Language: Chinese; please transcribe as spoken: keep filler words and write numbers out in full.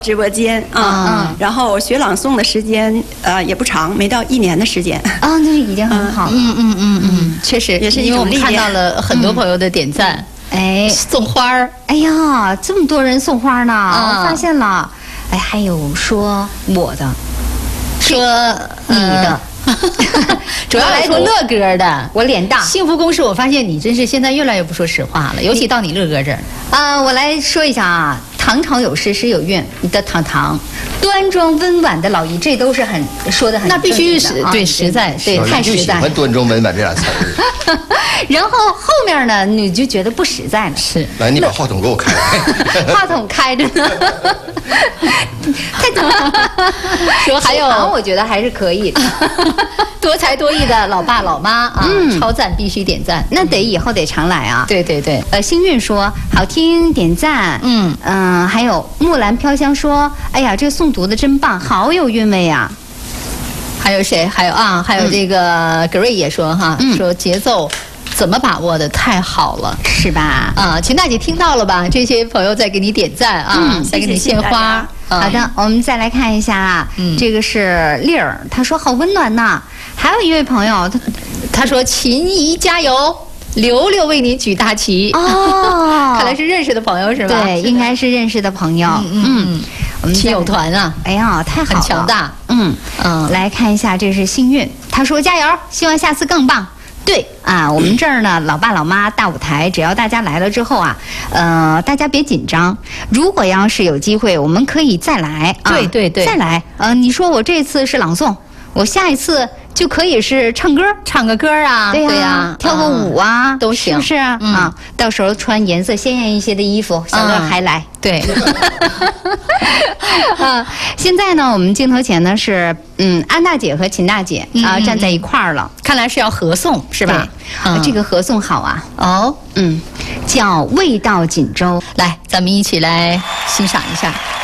直播间啊，嗯，然后学朗诵的时间呃也不长，没到一年的时间啊，那已经很好了。 嗯嗯嗯嗯，确实也是一因为我们种历练。 看到了很多朋友的点赞， 哎， 送花儿， 哎呀，这么多人送花呢， 啊我发现了。哎，还有说我的， 说你的， 主要来说乐哥的。 我脸大。 幸福公式，我发现你真是现在越来越不说实话了，尤其到你乐哥这儿。 啊、我来说一下啊，唐朝有诗诗有韵，你的唐唐，端庄温婉的老姨，这都是很说的很那必须是正经的啊对实在，对小姨就喜太实在。 欢端庄温婉这俩词儿。 然后后面呢，你就觉得不实在了。 是， 来，你把话筒给我开开。 话筒开着呢，太懂了。 说还有唐我觉得还是可以的。 多才多艺的老爸老妈啊， 嗯超赞，必须点赞。 那得以后得常来啊。 对对对， 呃，星韵说好听，点赞。 嗯嗯、还有木兰飘香说，哎呀，这个诵读的真棒，好有韵味啊。 还有谁？还有啊，还有这个 Gray 也说哈， 嗯说节奏怎么把握的太好了。 是吧？ 啊，秦大姐听到了吧？这些朋友在给你点赞啊， 嗯在给你献花。啊好的，我们再来看一下啊， 嗯这个是丽儿，她说好温暖呐。还有一位朋友，他他说：“秦姨加油，刘刘为你举大旗。” 哦看来是认识的朋友是吧？ 对，应该是认识的朋友。 嗯嗯我们再亲友团啊， 哎呀，太好了， 很强大。 嗯嗯来看一下，这是幸运，他说加油，希望下次更棒。对啊，我们这儿呢，老爸老妈大舞台，只要大家来了之后啊，呃，大家别紧张。如果要是有机会，我们可以再来啊， 对对对再来。呃，你说我这次是朗诵，我下一次就可以是唱歌。 唱个歌啊， 对呀、 对呀， 跳个舞啊， 都行是不是啊？ 嗯啊，到时候穿颜色鲜艳一些的衣服，小乐嗯还来。 对， 啊，现在呢，我们镜头前呢是嗯安大姐和秦大姐啊、 嗯嗯站在一块儿了， 看来是要合诵是吧？ 对啊嗯这个合颂好啊， 哦， 嗯，叫味道锦州。 来，咱们一起来欣赏一下。